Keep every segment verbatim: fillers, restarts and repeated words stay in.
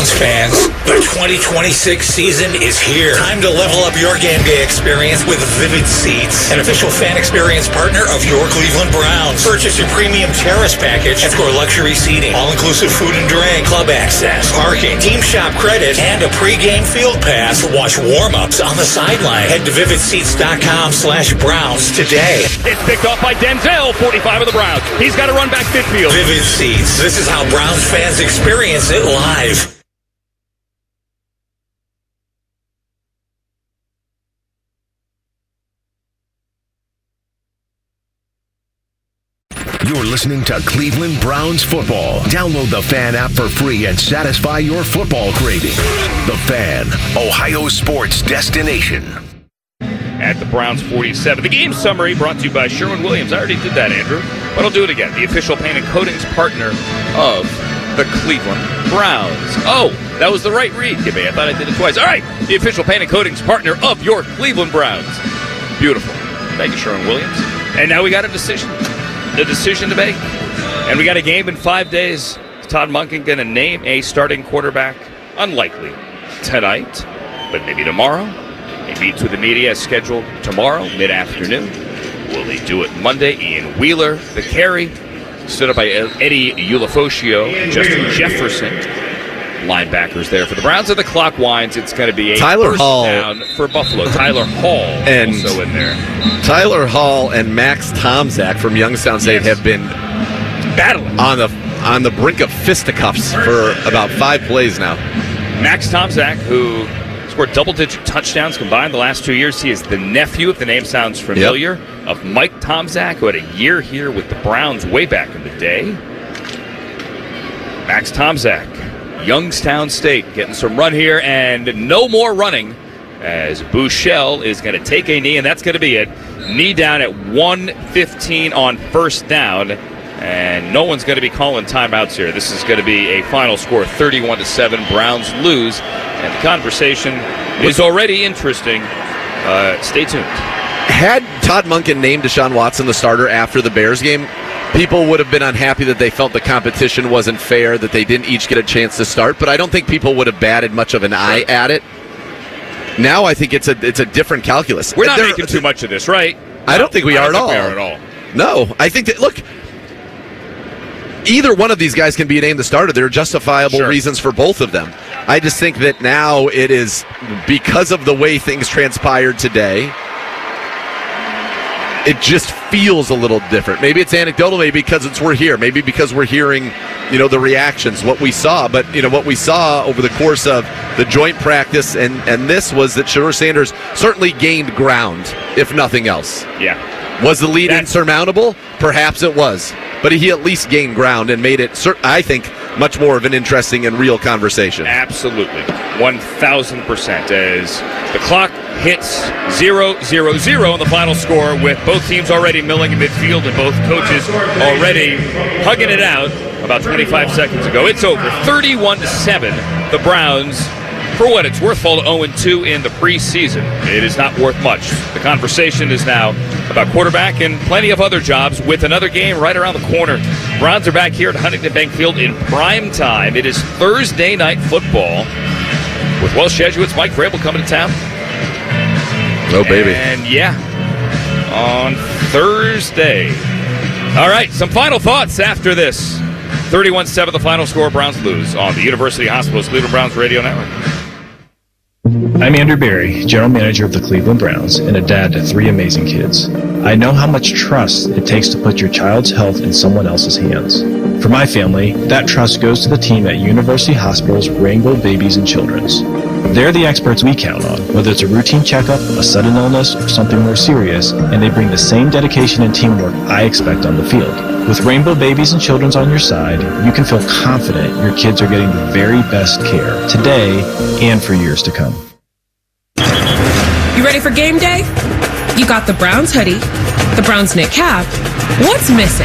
Browns fans, the twenty twenty-six season is here. Time to level up your game day experience with Vivid Seats, an official fan experience partner of your Cleveland Browns. Purchase your premium terrace package and score luxury seating, all-inclusive food and drink, club access, parking, team shop credit, and a pregame field pass to watch warm-ups on the sideline. Head to vivid seats dot com slash Browns today. It's picked off by Denzel, forty-five of the Browns. He's got to run back midfield. Vivid Seats. This is how Browns fans experience it live. You're listening to Cleveland Browns football. Download the Fan app for free and satisfy your football craving. The Fan, Ohio sports destination. At the Browns forty-seven. The game summary brought to you by Sherwin-Williams. I already did that, Andrew, but I'll do it again. The official paint and coatings partner of the Cleveland Browns. Oh, that was the right read, Gibby. I thought I did it twice. All right, the official paint and coatings partner of your Cleveland Browns. Beautiful. Thank you, Sherwin-Williams. And now we got a decision. The decision to make. And we got a game in five days. Is Todd Monken going to name a starting quarterback? Unlikely tonight, but maybe tomorrow. He meets with the media as scheduled tomorrow, mid-afternoon. Will he do it Monday? Ian Wheeler, the carry, stood up by Eddie Ulafoscio and Justin Jefferson. Linebackers there for the Browns. And the clock winds. It's going to be a Tyler first Hall. down for Buffalo. Tyler Hall and also in there. Tyler Hall and Max Tomczak from Youngstown State Yes. have been battling on the on the brink of fisticuffs for about five plays now. Max Tomczak, who scored double-digit touchdowns combined the last two years. He is the nephew, if the name sounds familiar, yep. of Mike Tomczak, who had a year here with the Browns way back in the day. Max Tomczak, Youngstown State, getting some run here, and no more running as Buechele is going to take a knee, and that's going to be it. Knee down at one fifteen on first down, and no one's going to be calling timeouts here. This is going to be a final score, thirty-one to seven. Browns lose, and the conversation is already interesting. Uh, stay tuned. Had Todd Monken named Deshaun Watson the starter after the Bears game, people would have been unhappy that they felt the competition wasn't fair, that they didn't each get a chance to start, but I don't think people would have batted much of an eye at it. Now I think it's a it's a different calculus. We're not They're, making too much of this, right? I don't think we I are don't at think all. We are at all. No, I think that, look, either one of these guys can be named the starter. There are justifiable Sure. reasons for both of them. I just think that now it is, because of the way things transpired today, it just feels a little different. Maybe it's anecdotal, maybe because it's we're here, maybe because we're hearing, you know, the reactions, what we saw. But, you know, what we saw over the course of the joint practice and, and this was that Shedeur Sanders certainly gained ground, if nothing else. Yeah. Was the lead That's- insurmountable? Perhaps it was. But he at least gained ground and made it, I think, much more of an interesting and real conversation. Absolutely. one thousand percent. As the clock hits zero zero zero in the final score, with both teams already milling in midfield and both coaches already hugging it out about twenty-five seconds ago. It's over. thirty-one to seven. The Browns, for what it's worth, fall to oh and two in the preseason. It is not worth much. The conversation is now about quarterback and plenty of other jobs, with another game right around the corner. Browns are back here at Huntington Bank Field in prime time. It is Thursday night football with Welsh Jesuits Mike Vrabel coming to town. Oh, baby. And, yeah, on Thursday. All right, some final thoughts after this. thirty-one seven, the final score. Browns lose on the University Hospital's Cleveland Browns Radio Network. I'm Andrew Berry, General Manager of the Cleveland Browns and a dad to three amazing kids. I know how much trust it takes to put your child's health in someone else's hands. For my family, that trust goes to the team at University Hospital's Rainbow Babies and Children's. They're the experts we count on, whether it's a routine checkup, a sudden illness, or something more serious, and they bring the same dedication and teamwork I expect on the field. With Rainbow Babies and Children's on your side, you can feel confident your kids are getting the very best care today and for years to come. You ready for game day? You got the Browns hoodie, the Browns knit cap. What's missing?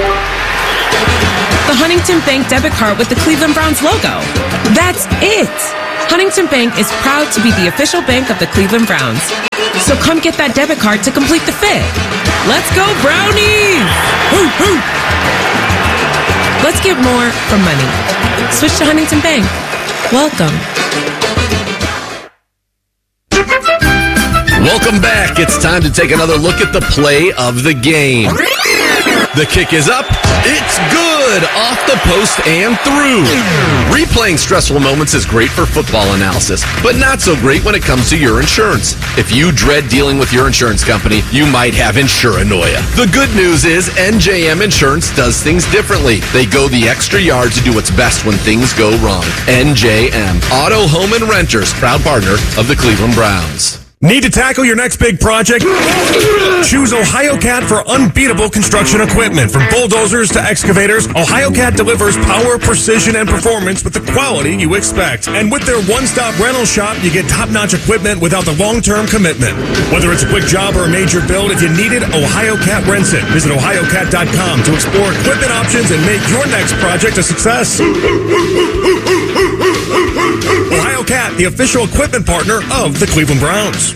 The Huntington Bank debit card with the Cleveland Browns logo. That's it! Huntington Bank is proud to be the official bank of the Cleveland Browns. So come get that debit card to complete the fit. Let's go, Brownies! Woo, woo. Let's get more for money. Switch to Huntington Bank. Welcome. Welcome back. It's time to take another look at the play of the game. The kick is up. It's good. Off the post and through. Replaying stressful moments is great for football analysis, but not so great when it comes to your insurance. If you dread dealing with your insurance company, you might have insuranoia. The good news is N J M Insurance does things differently. They go the extra yard to do what's best when things go wrong. N J M, Auto, Home, and Renters, proud partner of the Cleveland Browns. Need to tackle your next big project? Choose OhioCat for unbeatable construction equipment. From bulldozers to excavators, OhioCat delivers power, precision, and performance with the quality you expect. And with their one-stop rental shop, you get top-notch equipment without the long-term commitment. Whether it's a quick job or a major build, if you need it, OhioCat rents it. Visit ohio cat dot com to explore equipment options and make your next project a success. OhioCat, the official equipment partner of the Cleveland Browns.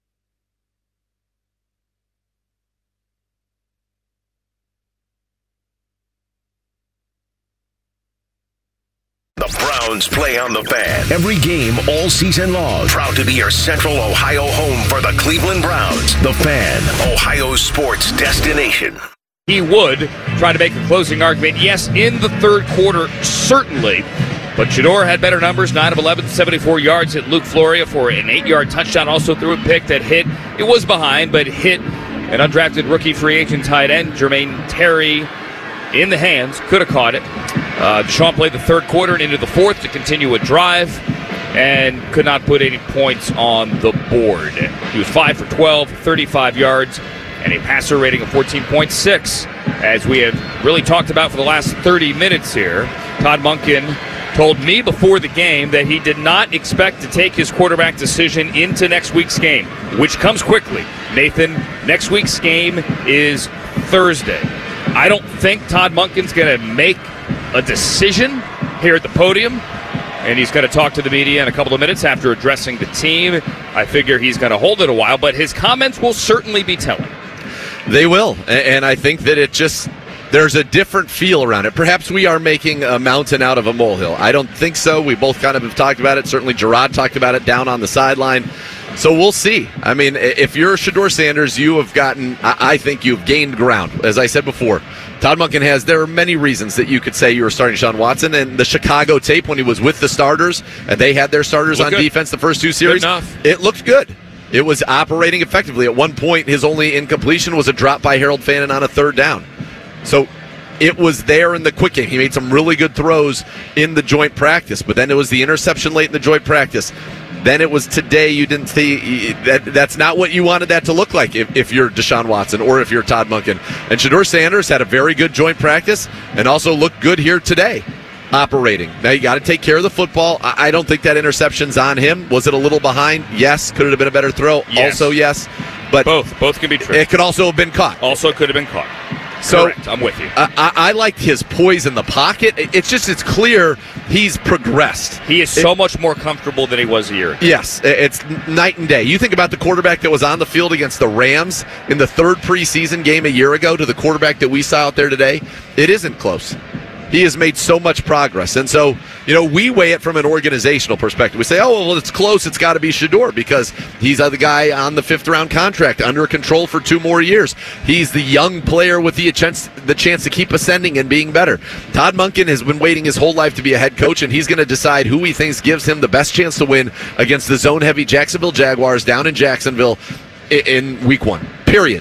The Browns play on the Fan. Every game all season long. Proud to be your Central Ohio home for the Cleveland Browns. The Fan, Ohio's sports destination. He would try to make a closing argument. Yes, in the third quarter, certainly. But Shedeur had better numbers, nine of eleven, seventy-four yards. Hit Luke Floria for an eight-yard touchdown. Also threw a pick that hit. It was behind, but hit an undrafted rookie free agent tight end, Jermaine Terry, in the hands. Could have caught it. Uh, Deshaun played the third quarter and into the fourth to continue a drive and could not put any points on the board. He was five for twelve, thirty-five yards, and a passer rating of fourteen point six. As we have really talked about for the last thirty minutes here, Todd Monken told me before the game that he did not expect to take his quarterback decision into next week's game, which comes quickly. Nathan, next week's game is Thursday. I don't think Todd Monken's going to make a decision here at the podium, and he's going to talk to the media in a couple of minutes after addressing the team. I figure he's going to hold it a while, but his comments will certainly be telling. They will, and I think that it just... there's a different feel around it. Perhaps we are making a mountain out of a molehill. I don't think so. We both kind of have talked about it. Certainly Gerard talked about it down on the sideline. So we'll see. I mean, if you're Shedeur Sanders, you have gotten, I think you've gained ground. As I said before, Todd Monken has, there are many reasons that you could say you were starting Deshaun Watson. And the Chicago tape when he was with the starters, and they had their starters on good. defense the first two series, it looked good. It was operating effectively. At one point, his only incompletion was a drop by Harold Fannin on a third down. So it was there in the quick game. He made some really good throws in the joint practice, but then it was the interception late in the joint practice. Then it was today. You didn't see that. That's not what you wanted that to look like if, if you're Deshaun Watson or if you're Todd Monken. And Shedeur Sanders had a very good joint practice and also looked good here today operating. Now you got to take care of the football. I, I don't think that interception's on him. Was it a little behind? Yes. Could it have been a better throw? Yes. Also yes. But both. Both can be true. It could also have been caught. Also could have been caught. So, correct. I'm with you. I, I, I liked his poise in the pocket. It's just, it's clear he's progressed. He is so it, much more comfortable than he was a year ago. Yes, it's night and day. You think about the quarterback that was on the field against the Rams in the third preseason game a year ago to the quarterback that we saw out there today. It isn't close. He has made so much progress. And so, you know, we weigh it from an organizational perspective. We say, oh, well, it's close. It's got to be Shedeur because he's the guy on the fifth-round contract under control for two more years. He's the young player with the chance, the chance to keep ascending and being better. Todd Monken has been waiting his whole life to be a head coach, and he's going to decide who he thinks gives him the best chance to win against the zone-heavy Jacksonville Jaguars down in Jacksonville in week one, period.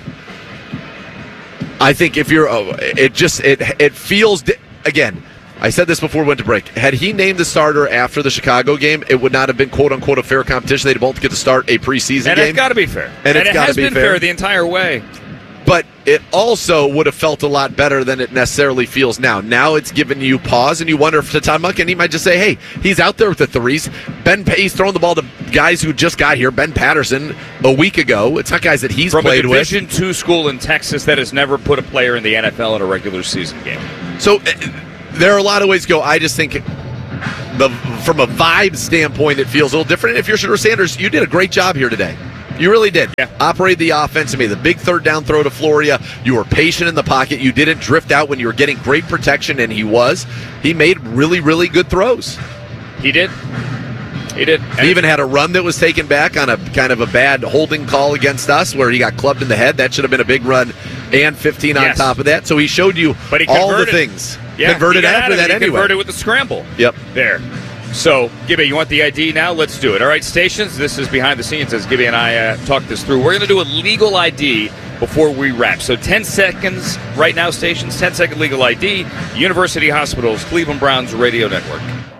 I think if you're, oh, it just, it it feels... Di- Again, I said this before we went to break. Had he named the starter after the Chicago game, it would not have been quote-unquote a fair competition. They'd both get to start a preseason and game. And it's got to be fair. And, and it's it got to has be been fair. fair the entire way. But it also would have felt a lot better than it necessarily feels now. Now it's giving you pause, and you wonder if to Todd Monken, he might just say, hey, he's out there with the threes. Ben, he's throwing the ball to guys who just got here. Ben Patterson a week ago. It's not guys that he's From played with. From a Division two school in Texas that has never put a player in the N F L in a regular season game. So... there are a lot of ways to go. I just think the from a vibe standpoint, it feels a little different. If you're Shedeur Sanders, you did a great job here today. You really did. Yeah. Operate the offense and made the big third down throw to Floria. You were patient in the pocket. You didn't drift out when you were getting great protection, and he was. He made really, really good throws. He did. He did. He even had a run that was taken back on a kind of a bad holding call against us where he got clubbed in the head. That should have been a big run, and fifteen Yes. on top of that. So he showed you But he all the converted. things. Yeah, converted he got after out of that it. He anyway. Converted with the scramble. Yep. There. So, Gibby, you want the I D now? Let's do it. All right, stations, this is behind the scenes as Gibby and I uh, talk this through. We're going to do a legal I D before we wrap. So ten seconds right now, stations, ten second legal I D, University Hospitals, Cleveland Browns Radio Network.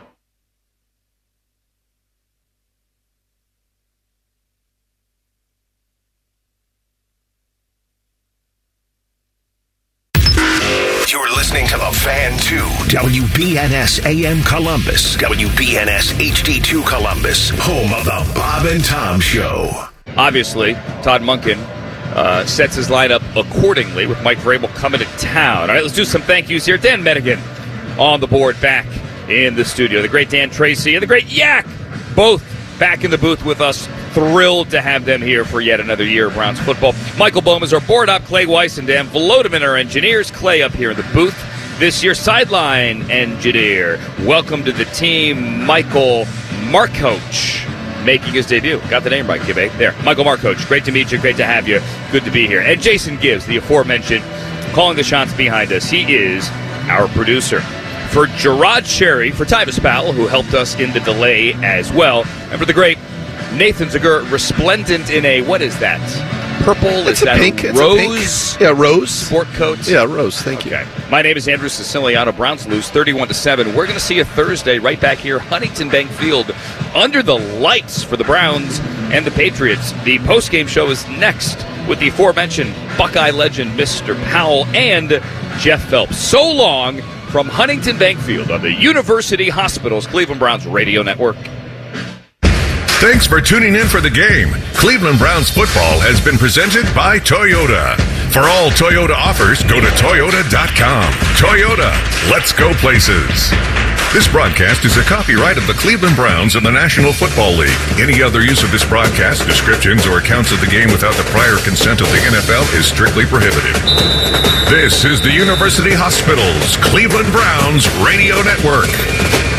You're listening to The Fan two, W B N S A M Columbus, W B N S H D two Columbus, home of the Bob and Tom Show. Obviously, Todd Monken uh, sets his lineup accordingly with Mike Vrabel coming to town. All right, let's do some thank yous here. Dan Medigan on the board back in the studio. The great Dan Tracy and the great Yak, both back in the booth with us. Thrilled to have them here for yet another year of Browns football. Michael Bohm is our board op. Clay Weiss and Dan Volodeman are engineers. Clay up here in the booth this year, sideline engineer. Welcome to the team, Michael Marcoach, making his debut. Got the name right, Gibby. There, Michael Marcoach. Great to meet you. Great to have you. Good to be here. And Jason Gibbs, the aforementioned, calling the shots behind us. He is our producer. For Gerard Sherry, for Tyvis Powell, who helped us in the delay as well, and for the great Nathan Zagur, resplendent in a, what is that? Purple? It's is a that pink. a It's rose? a pink. Yeah, rose. Sport coat? Yeah, rose. Thank Okay. you. My name is Andrew Siciliano. Browns lose thirty-one to seven. We're going to see you Thursday right back here, Huntington Bank Field, under the lights for the Browns and the Patriots. The postgame show is next with the aforementioned Buckeye legend, Mister Powell, and Jeff Phelps. So long from Huntington Bank Field on the University Hospitals Cleveland Browns Radio Network. Thanks for tuning in for the game. Cleveland Browns football has been presented by Toyota. For all Toyota offers, go to toyota dot com. Toyota, let's go places. This broadcast is a copyright of the Cleveland Browns and the National Football League. Any other use of this broadcast, descriptions, or accounts of the game without the prior consent of the N F L is strictly prohibited. This is the University Hospitals Cleveland Browns Radio Network.